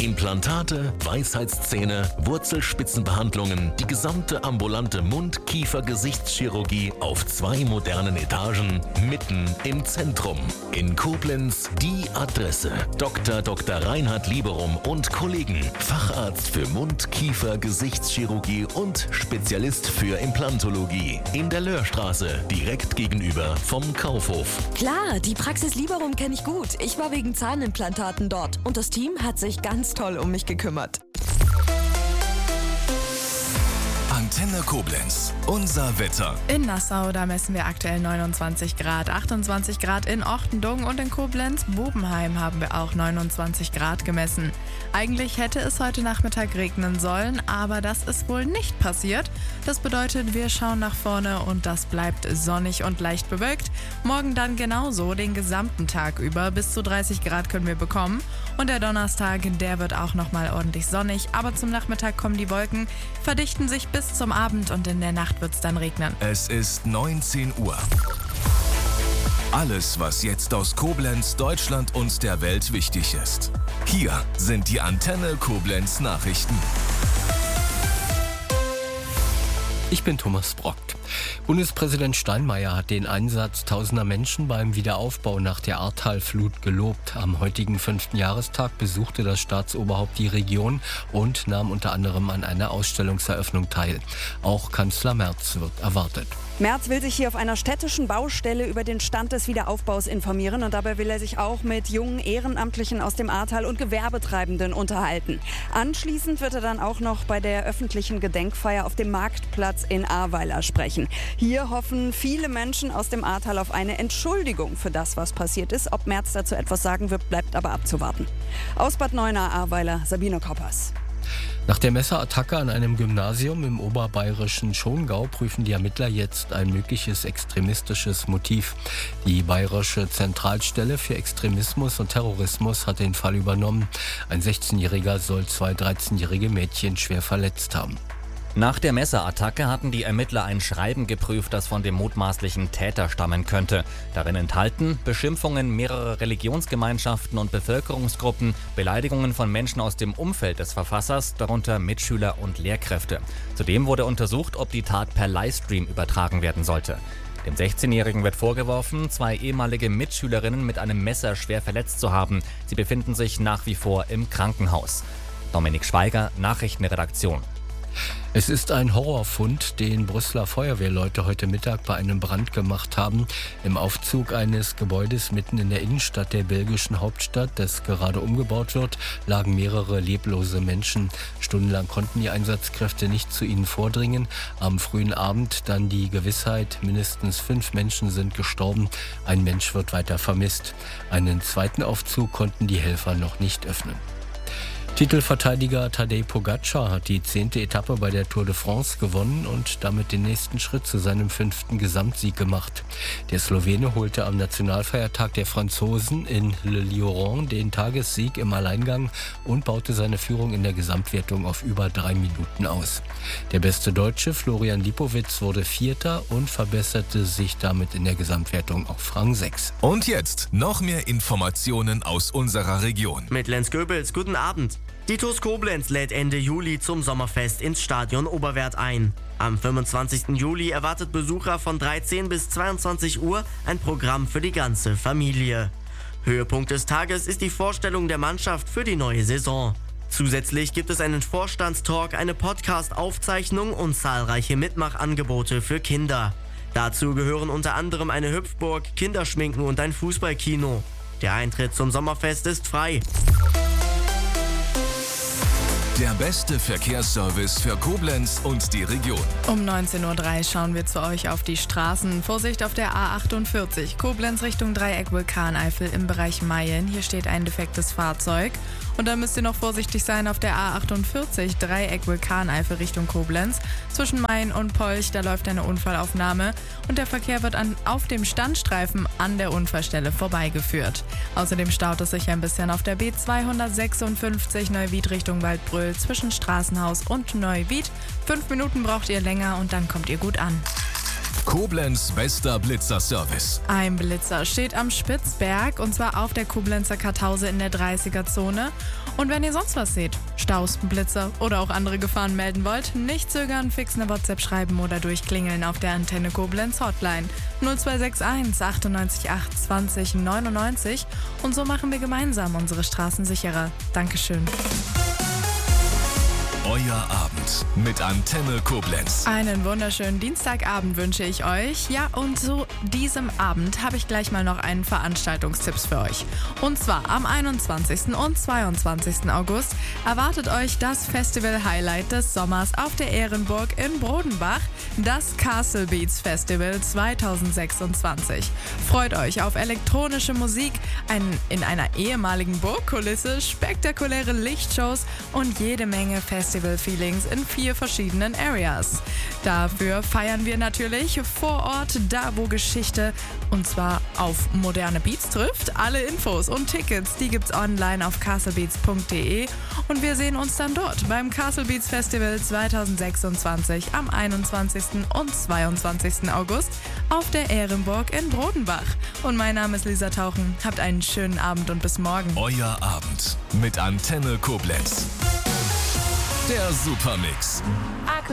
Implantate, Weisheitszähne, Wurzelspitzenbehandlungen, die gesamte ambulante Mund-Kiefer-Gesichtschirurgie auf 2 modernen Etagen, mitten im Zentrum. In Koblenz die Adresse: Dr. Reinhard Lieberum und Kollegen, Facharzt für Mund-Kiefer-Gesichtschirurgie und Spezialist für Implantologie. In der Löhrstraße, direkt gegenüber vom Kaufhof. Klar, die Praxis Lieberum kenne ich gut. Ich war wegen Zahnimplantaten dort und das Team hat sich ganz toll um mich gekümmert. Antenne Koblenz, unser Wetter. In Nassau, da messen wir aktuell 29 Grad, 28 Grad in Ortendung und in Koblenz-Bobenheim haben wir auch 29 Grad gemessen. Eigentlich hätte es heute Nachmittag regnen sollen, aber das ist wohl nicht passiert. Das bedeutet, wir schauen nach vorne und das bleibt sonnig und leicht bewölkt. Morgen dann genauso den gesamten Tag über. Bis zu 30 Grad können wir bekommen. Und der Donnerstag, der wird auch nochmal ordentlich sonnig, aber zum Nachmittag kommen die Wolken, verdichten sich bis zum Abend und in der Nacht wird es dann regnen. Es ist 19 Uhr. Alles, was jetzt aus Koblenz, Deutschland und der Welt wichtig ist. Hier sind die Antenne Koblenz Nachrichten. Ich bin Thomas Brockt. Bundespräsident Steinmeier hat den Einsatz tausender Menschen beim Wiederaufbau nach der Ahrtal-Flut gelobt. Am heutigen 5. Jahrestag besuchte das Staatsoberhaupt die Region und nahm unter anderem an einer Ausstellungseröffnung teil. Auch Kanzler Merz wird erwartet. Merz will sich hier auf einer städtischen Baustelle über den Stand des Wiederaufbaus informieren und dabei will er sich auch mit jungen Ehrenamtlichen aus dem Ahrtal und Gewerbetreibenden unterhalten. Anschließend wird er dann auch noch bei der öffentlichen Gedenkfeier auf dem Marktplatz in Ahrweiler sprechen. Hier hoffen viele Menschen aus dem Ahrtal auf eine Entschuldigung für das, was passiert ist. Ob Merz dazu etwas sagen wird, bleibt aber abzuwarten. Aus Bad Neuenahr-Ahrweiler, Sabine Koppers. Nach der Messerattacke an einem Gymnasium im oberbayerischen Schongau prüfen die Ermittler jetzt ein mögliches extremistisches Motiv. Die Bayerische Zentralstelle für Extremismus und Terrorismus hat den Fall übernommen. Ein 16-Jähriger soll 2 13-jährige Mädchen schwer verletzt haben. Nach der Messerattacke hatten die Ermittler ein Schreiben geprüft, das von dem mutmaßlichen Täter stammen könnte. Darin enthalten Beschimpfungen mehrerer Religionsgemeinschaften und Bevölkerungsgruppen, Beleidigungen von Menschen aus dem Umfeld des Verfassers, darunter Mitschüler und Lehrkräfte. Zudem wurde untersucht, ob die Tat per Livestream übertragen werden sollte. Dem 16-Jährigen wird vorgeworfen, 2 ehemalige Mitschülerinnen mit einem Messer schwer verletzt zu haben. Sie befinden sich nach wie vor im Krankenhaus. Dominik Schweiger, Nachrichtenredaktion. Es ist ein Horrorfund, den Brüsseler Feuerwehrleute heute Mittag bei einem Brand gemacht haben. Im Aufzug eines Gebäudes mitten in der Innenstadt der belgischen Hauptstadt, das gerade umgebaut wird, lagen mehrere leblose Menschen. Stundenlang konnten die Einsatzkräfte nicht zu ihnen vordringen. Am frühen Abend dann die Gewissheit, mindestens 5 Menschen sind gestorben. Ein Mensch wird weiter vermisst. Einen zweiten Aufzug konnten die Helfer noch nicht öffnen. Titelverteidiger Tadej Pogačar hat die 10. Etappe bei der Tour de France gewonnen und damit den nächsten Schritt zu seinem 5. Gesamtsieg gemacht. Der Slowene holte am Nationalfeiertag der Franzosen in Le Lioran den Tagessieg im Alleingang und baute seine Führung in der Gesamtwertung auf über 3 Minuten aus. Der beste Deutsche Florian Lipowitz wurde 4. und verbesserte sich damit in der Gesamtwertung auf Rang 6. Und jetzt noch mehr Informationen aus unserer Region. Mit Lenz Goebels, guten Abend. Die TuS Koblenz lädt Ende Juli zum Sommerfest ins Stadion Oberwerth ein. Am 25. Juli erwartet Besucher von 13 bis 22 Uhr ein Programm für die ganze Familie. Höhepunkt des Tages ist die Vorstellung der Mannschaft für die neue Saison. Zusätzlich gibt es einen Vorstandstalk, eine Podcast-Aufzeichnung und zahlreiche Mitmachangebote für Kinder. Dazu gehören unter anderem eine Hüpfburg, Kinderschminken und ein Fußballkino. Der Eintritt zum Sommerfest ist frei. Der beste Verkehrsservice für Koblenz und die Region. Um 19.03 Uhr schauen wir zu euch auf die Straßen. Vorsicht auf der A48, Koblenz Richtung Dreieck Vulkaneifel im Bereich Mayen. Hier steht ein defektes Fahrzeug. Und dann müsst ihr noch vorsichtig sein auf der A48, Dreieck Vulkaneifel Richtung Koblenz. Zwischen Mayen und Polch, da läuft eine Unfallaufnahme. Und der Verkehr wird auf dem Standstreifen an der Unfallstelle vorbeigeführt. Außerdem staut es sich ein bisschen auf der B256 Neuwied Richtung Waldbröl zwischen Straßenhaus und Neuwied. 5 Minuten braucht ihr länger und dann kommt ihr gut an. Koblenz bester Blitzer-Service. Ein Blitzer steht am Spitzberg und zwar auf der Koblenzer Kartause in der 30er-Zone. Und wenn ihr sonst was seht, Staus, Blitzer oder auch andere Gefahren melden wollt, nicht zögern, fix eine WhatsApp schreiben oder durchklingeln auf der Antenne Koblenz Hotline 0261 98 8 20 99 und so machen wir gemeinsam unsere Straßen sicherer. Dankeschön. Euer Abend mit Antenne Koblenz. Einen wunderschönen Dienstagabend wünsche ich euch. Ja, und zu diesem Abend habe ich gleich mal noch einen Veranstaltungstipps für euch. Und zwar am 21. und 22. August erwartet euch das Festival-Highlight des Sommers auf der Ehrenburg in Brodenbach, das Castle Beats Festival 2026. Freut euch auf elektronische Musik, in einer ehemaligen Burgkulisse, spektakuläre Lichtshows und jede Menge Festival-Feelings in 4 verschiedenen Areas. Dafür feiern wir natürlich vor Ort, da wo Geschichte und zwar auf moderne Beats trifft. Alle Infos und Tickets, die gibt's online auf castlebeats.de und wir sehen uns dann dort beim Castle Beats Festival 2026 am 21. und 22. August auf der Ehrenburg in Brodenbach. Und mein Name ist Lisa Tauchen. Habt einen schönen Abend und bis morgen. Euer Abend mit Antenne Koblenz. Der Supermix.